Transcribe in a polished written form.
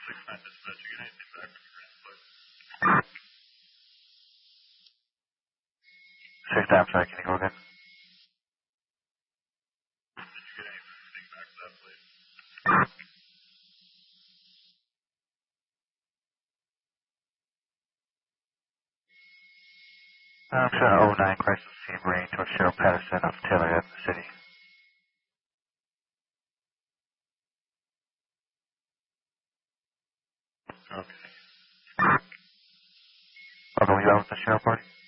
I'm sorry, can you go again? I'm sure 09 crisis team range with Cheryl Patterson of Taylor Avenue City. Okay. Okay, were you out with the Cheryl party?